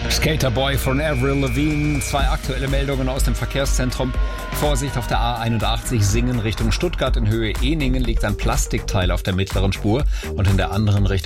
Skaterboy von Avril Lavigne. 2 aktuelle Meldungen aus dem Verkehrszentrum. Vorsicht auf der A81 Singen Richtung Stuttgart. In Höhe Eningen liegt ein Plastikteil auf der mittleren Spur und in der anderen Richtung